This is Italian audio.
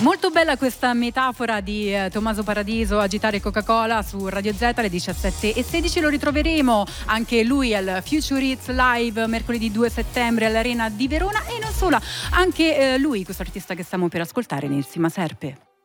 Molto bella questa metafora di Tommaso Paradiso, agitare Coca-Cola su Radio Z alle 17:16. Lo ritroveremo anche lui al Future Hits Live mercoledì 2 settembre all'Arena di Verona, e non solo, anche lui, questo artista che stiamo per ascoltare, Nelsima Serpe.